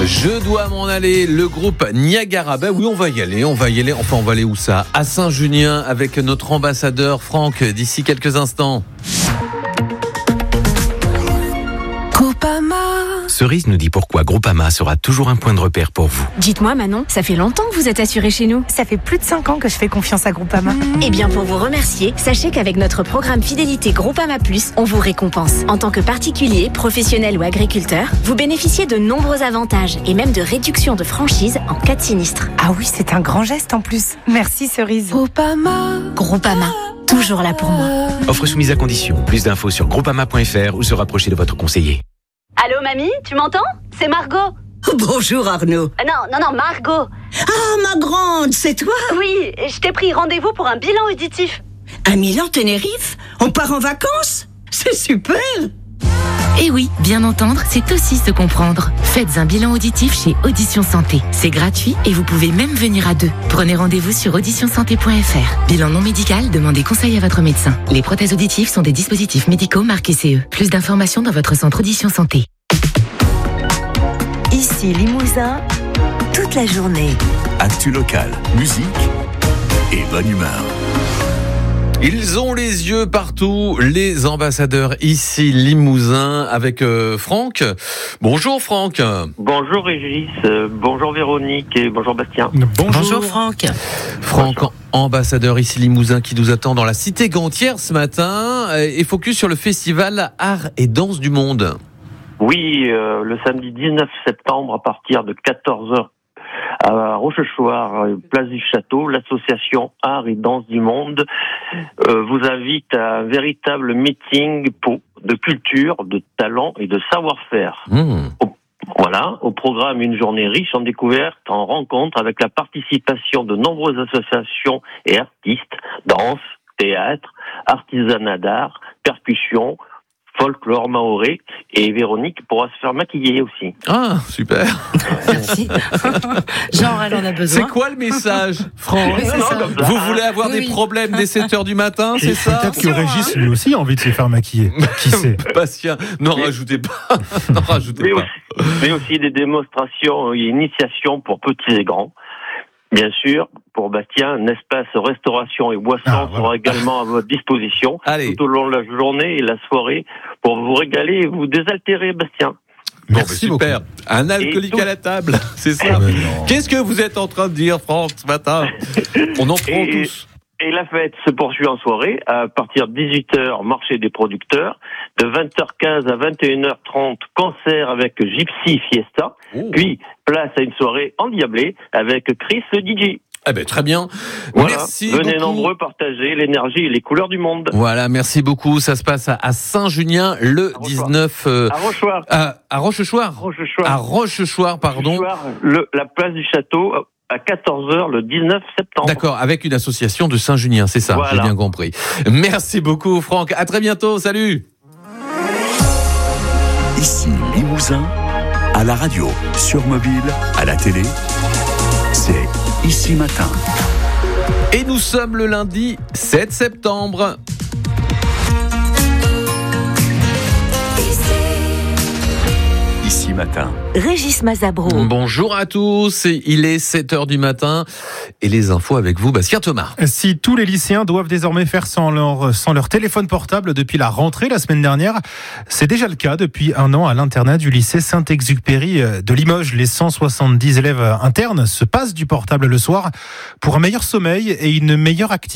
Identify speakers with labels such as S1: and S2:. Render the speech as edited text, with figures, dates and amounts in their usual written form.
S1: Je dois m'en aller, le groupe Niagara. Ben oui, on va y aller. Enfin, on va aller où ça ? À Saint-Junien avec notre ambassadeur Franck d'ici quelques instants.
S2: Cerise nous dit pourquoi Groupama sera toujours un point de repère pour vous.
S3: Dites-moi Manon, ça fait longtemps que vous êtes assuré chez nous.
S4: Ça fait plus de 5 ans que je fais confiance à Groupama.
S3: Eh bien pour vous remercier, sachez qu'avec notre programme Fidélité Groupama Plus, on vous récompense. En tant que particulier, professionnel ou agriculteur, vous bénéficiez de nombreux avantages et même de réductions de franchise en cas de sinistre.
S4: Ah oui, c'est un grand geste en plus. Merci Cerise.
S3: Groupama, toujours là pour moi.
S2: Offre soumise à condition. Plus d'infos sur groupama.fr ou se rapprocher de votre conseiller.
S5: Allô mamie, tu m'entends ? C'est Margot.
S6: Bonjour Arnaud.
S5: Non, Margot.
S6: Ah ma grande, c'est toi ?
S5: Oui, je t'ai pris rendez-vous pour un bilan auditif.
S6: À Milan-Tenerife ? On part en vacances ? C'est super !
S7: Eh oui, bien entendre, c'est aussi se comprendre. Faites un bilan auditif chez Audition Santé. C'est gratuit et vous pouvez même venir à deux. Prenez rendez-vous sur auditionsanté.fr. Bilan non médical, demandez conseil à votre médecin. Les prothèses auditives sont des dispositifs médicaux marqués CE. Plus d'informations dans votre centre Audition Santé.
S8: Ici Limousin, toute la journée.
S9: Actu locale, musique et bonne humeur.
S1: Ils ont les yeux partout, les ambassadeurs ici Limousin avec Franck. Bonjour Franck.
S10: Bonjour Régis, bonjour Véronique et bonjour Bastien.
S7: Bonjour Franck.
S1: Franck, ambassadeur ici Limousin qui nous attend dans la cité Gantière ce matin et focus sur le festival Art et Danse du Monde.
S10: Oui, le samedi 19 septembre à partir de 14h à Rochechouart, place du Château, l'association Art et Danse du Monde vous invite à un véritable meeting de culture, de talent et de savoir-faire. Au programme une journée riche en découvertes, en rencontres avec la participation de nombreuses associations et artistes, danse, théâtre, artisanat d'art, percussion, folklore maoré, et Véronique pourra se faire maquiller aussi.
S1: Ah, super.
S7: Merci. Genre, elle en a besoin.
S1: C'est quoi le message, Franck ?
S7: Oui, c'est ça.
S1: Vous voulez avoir des problèmes dès 7h du matin, c'est ça ?
S11: Peut-être que Régis, lui aussi, a envie de se faire maquiller. Qui sait ?
S1: Bastien, n'en rajoutez pas.
S10: Mais aussi des démonstrations et initiations pour petits et grands. Bien sûr, pour Bastien, un espace restauration et boissons sera également à votre disposition tout au long de la journée et la soirée pour vous régaler et vous désaltérer, Bastien.
S1: Merci super. Beaucoup. Un alcoolique à la table, c'est ça. Qu'est-ce que vous êtes en train de dire, Franck, ce matin ? On en prend tous.
S10: Et la fête se poursuit en soirée, à partir de 18h, marché des producteurs, de 20h15 à 21h30, concert avec Gypsy Fiesta, puis place à une soirée endiablée avec Chris le DJ.
S1: Eh ben, très bien.
S10: Voilà.
S1: Merci
S10: Venez
S1: beaucoup.
S10: Nombreux partager l'énergie et les couleurs du monde.
S1: Voilà, merci beaucoup. Ça se passe à Saint-Junien le 19...
S10: à Rochechouart.
S1: À Rochechouart. À Rochechouart, pardon.
S10: La place du Château... à 14h le 19 septembre.
S1: D'accord, avec une association de Saint-Junien, c'est ça, J'ai bien compris. Merci beaucoup Franck, à très bientôt, salut.
S9: Ici Limousin, à la radio, sur mobile, à la télé, c'est Ici Matin.
S1: Et nous sommes le lundi 7 septembre.
S9: Ici Matin.
S8: Régis Mazabro.
S1: Bonjour à tous, il est 7h du matin et les infos avec vous, Bastien Thomas.
S11: Si tous les lycéens doivent désormais faire sans leur téléphone portable depuis la rentrée la semaine dernière, c'est déjà le cas depuis un an à l'internat du lycée Saint-Exupéry de Limoges. Les 170 élèves internes se passent du portable le soir pour un meilleur sommeil et une meilleure activité.